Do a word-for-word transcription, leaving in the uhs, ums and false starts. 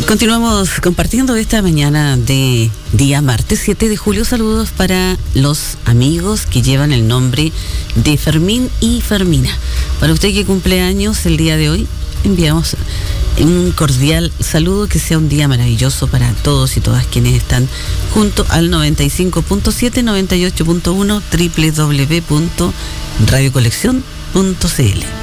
Continuamos compartiendo esta mañana de día martes siete de julio. Saludos para los amigos que llevan el nombre de Fermín y Fermina. Para usted que cumple años el día de hoy, enviamos un cordial saludo, que sea un día maravilloso para todos y todas quienes están junto al noventa y cinco punto siete, noventa y ocho punto uno, doble u doble u doble u punto radio colección punto c l.